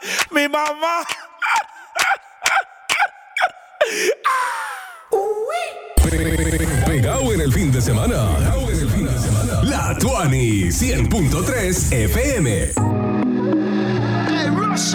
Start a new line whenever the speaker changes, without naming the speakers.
Mi mamá.
Pegado en el fin de semana. La Tuani 100.3 FM.